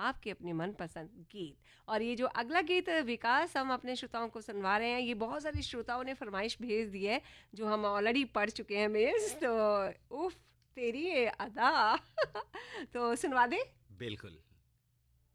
आपके अपने मनपसंद गीत। और ये जो अगला गीत विकास हम अपने श्रोताओं को सुनवा रहे हैं, ये बहुत सारे श्रोताओं ने फरमाइश भेज दी है जो हम ऑलरेडी पढ़ चुके हैं मिस। तो उफ तेरी ये अदा तो सुनवा दे। बिल्कुल।